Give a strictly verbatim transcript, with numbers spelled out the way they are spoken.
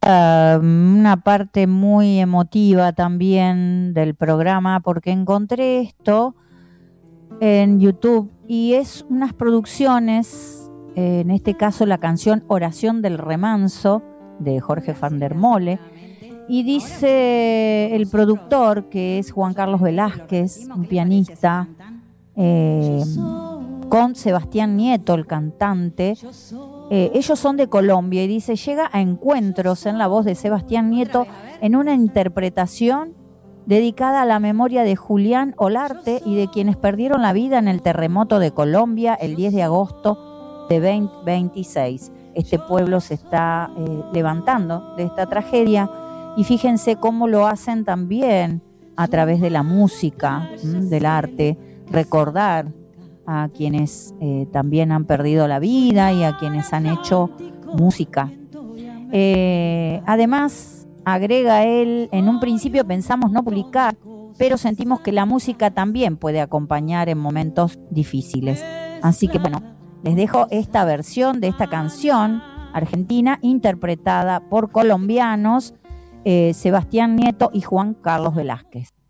uh, una parte muy emotiva también del programa porque encontré esto en YouTube y es unas producciones, eh, en este caso la canción Oración del Remanso de Jorge van der Mole, y dice el productor, que es Juan Carlos Velázquez, un pianista, eh, con Sebastián Nieto, el cantante. Eh, ellos son de Colombia y dice, llega a encuentros en la voz de Sebastián Nieto en una interpretación dedicada a la memoria de Julián Olarte y de quienes perdieron la vida en el terremoto de Colombia el diez de agosto de veinte veintiséis. Este pueblo se está eh, levantando de esta tragedia y fíjense cómo lo hacen también a través de la música, ¿m? del arte, recordar a quienes eh, también han perdido la vida y a quienes han hecho música. Eh, además, agrega él, en un principio pensamos no publicar, pero sentimos que la música también puede acompañar en momentos difíciles. Así que bueno, les dejo esta versión de esta canción argentina interpretada por colombianos, eh, Sebastián Nieto y Juan Carlos Velázquez.